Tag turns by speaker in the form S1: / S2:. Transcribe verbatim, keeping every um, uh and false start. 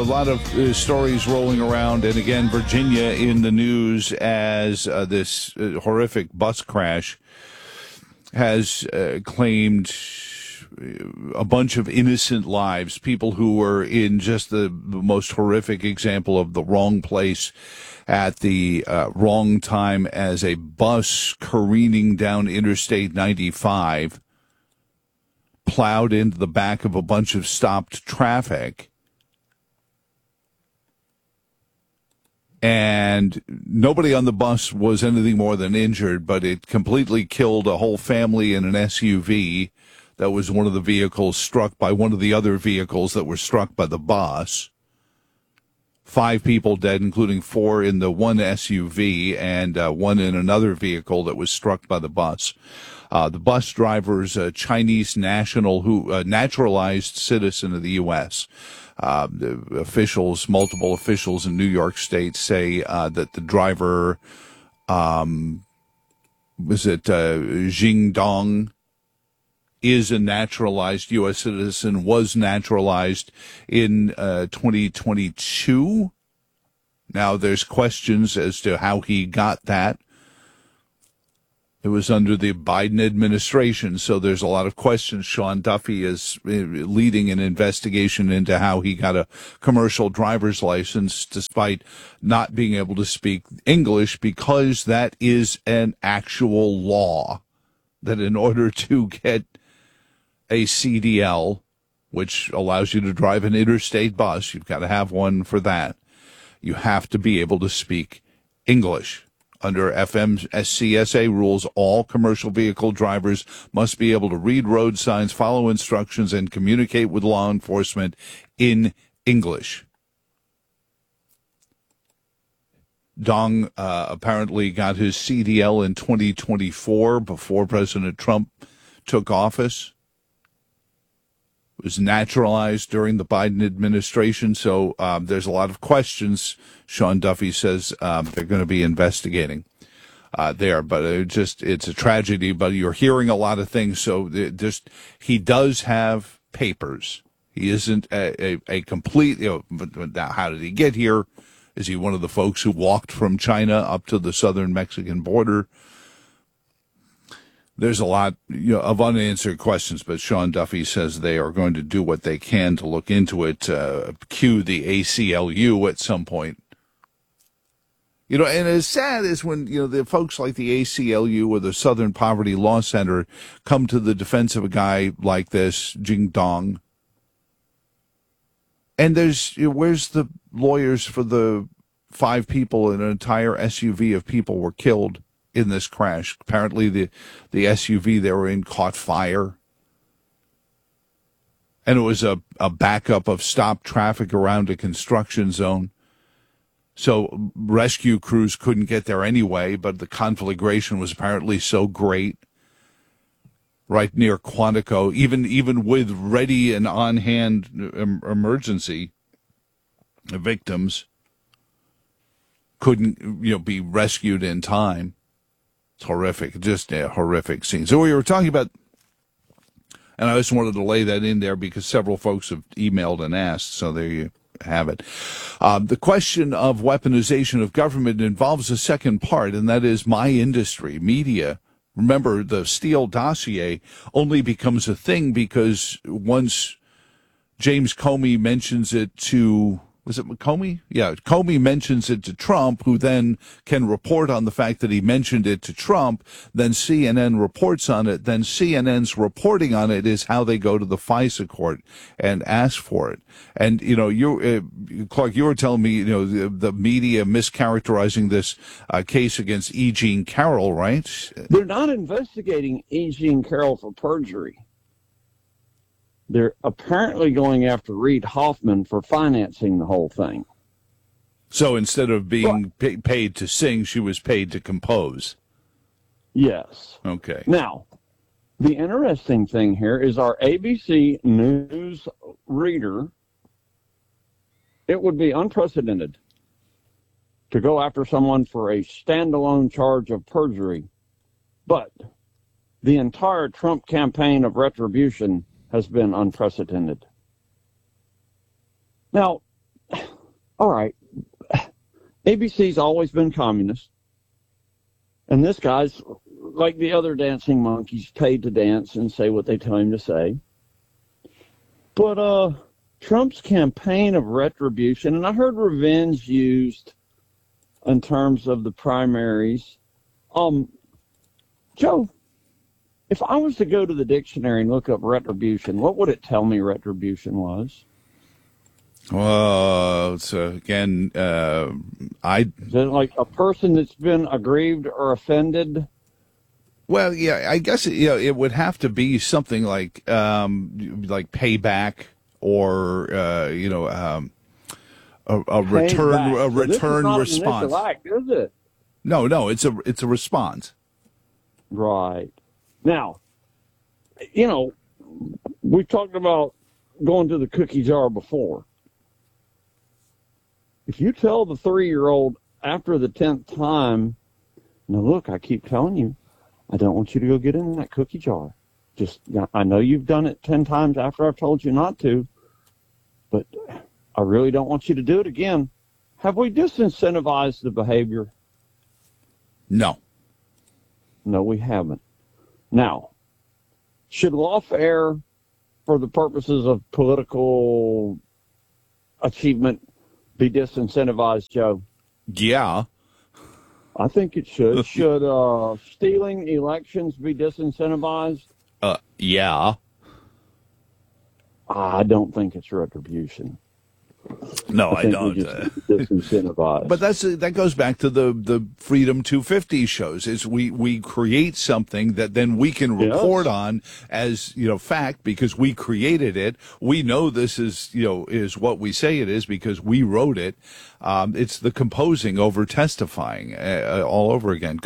S1: a lot of uh, stories rolling around, and again, Virginia in the news as uh, this uh, horrific bus crash has uh, claimed a bunch of innocent lives, people who were in just the most horrific example of the wrong place at the uh, wrong time as a bus careening down Interstate ninety-five plowed into the back of a bunch of stopped traffic. And nobody on the bus was anything more than injured, but it completely killed a whole family in an S U V that was one of the vehicles struck by one of the other vehicles that were struck by the bus. Five people dead, including four in the one S U V and uh, one in another vehicle that was struck by the bus. Uh, the bus driver's a Chinese national who uh, naturalized citizen of the U S Uh, the officials, multiple officials in New York State say uh, that the driver, um, was it uh, Jing Dong, is a naturalized U S citizen, was naturalized in uh, twenty twenty-two. Now, there's questions as to how he got that. It was under the Biden administration, so there's a lot of questions. Sean Duffy is leading an investigation into how he got a commercial driver's license despite not being able to speak English, because that is an actual law, that in order to get a C D L, which allows you to drive an interstate bus, you've got to have one for that, you have to be able to speak English. Under F M C S A rules, all commercial vehicle drivers must be able to read road signs, follow instructions, and communicate with law enforcement in English. Dong uh, apparently got his C D L in twenty twenty-four, before President Trump took office. Was naturalized during the Biden administration, so um, there's a lot of questions. Sean Duffy says um, they're going to be investigating uh, there, but it just it's a tragedy. But you're hearing a lot of things, so just he does have papers. He isn't a, a, a complete. You know, but now, how did he get here? Is he one of the folks who walked from China up to the southern Mexican border? There's a lot, you know, of unanswered questions, but Sean Duffy says they are going to do what they can to look into it, uh, cue the A C L U at some point. You know, and as sad as when, you know, the folks like the A C L U or the Southern Poverty Law Center come to the defense of a guy like this, Jing Dong. And there's, you know, where's the lawyers for the five people in an entire S U V of people were killed in this crash? Apparently the, the S U V they were in caught fire. And it was a, a backup of stopped traffic around a construction zone. So rescue crews couldn't get there anyway, but the conflagration was apparently so great right near Quantico, even even with ready and on-hand em- emergency victims couldn't, you know, be rescued in time. It's horrific, just a horrific scene. So we were talking about, and I just wanted to lay that in there because several folks have emailed and asked, so there you have it. Um, the question of weaponization of government involves a second part, and that is my industry, media. Remember, the Steele dossier only becomes a thing because once James Comey mentions it to, was it Comey? Yeah, Comey mentions it to Trump, who then can report on the fact that he mentioned it to Trump. Then C N N reports on it. Then C N N's reporting on it is how they go to the FISA court and ask for it. And, you know, you, uh, Clark, you were telling me, you know, the, the media mischaracterizing this uh, case against E. Jean Carroll, right?
S2: They're not investigating E. Jean Carroll for perjury. They're apparently going after Reid Hoffman for financing the whole thing.
S1: So instead of being pay, paid to sing, she was paid to compose.
S2: Yes.
S1: Okay.
S2: Now, the interesting thing here is our A B C News reader, it would be unprecedented to go after someone for a standalone charge of perjury. But the entire Trump campaign of retribution has been unprecedented. Now, all right, A B C's always been communist. And this guy's, like the other dancing monkeys, paid to dance and say what they tell him to say. But uh, Trump's campaign of retribution, and I heard revenge used in terms of the primaries. Um, Joe, if I was to go to the dictionary and look up retribution, what would it tell me retribution was?
S1: Well, so again, uh, I.
S2: Is it like a person that's been aggrieved or offended?
S1: Well, yeah, I guess it, you know, it would have to be something like um, like payback or uh, you know um, a, a return
S2: Payback.
S1: a
S2: So
S1: return
S2: this is not
S1: response.
S2: An initial act, is it?
S1: No, no, it's a it's a response.
S2: Right. Now, you know, we talked about going to the cookie jar before. If you tell the three-year-old after the tenth time, now look, I keep telling you, I don't want you to go get in that cookie jar. Just, I know you've done it ten times after I've told you not to, but I really don't want you to do it again. Have we disincentivized the behavior?
S1: No.
S2: No, we haven't. Now, should lawfare, for the purposes of political achievement, be disincentivized, Joe?
S1: Yeah.
S2: I think it should. Should uh, stealing elections be disincentivized?
S1: Uh, yeah.
S2: I don't think it's retribution.
S1: No,
S2: I,
S1: I,
S2: think
S1: don't.
S2: We just disincentivized.
S1: But that's that goes back to the the Freedom two fifty shows. Is we we create something that then we can report
S2: Yes.
S1: on as, you know, fact because we created it. We know this is, you know, is what we say it is because we wrote it. Um, it's the composing over testifying uh, all over again.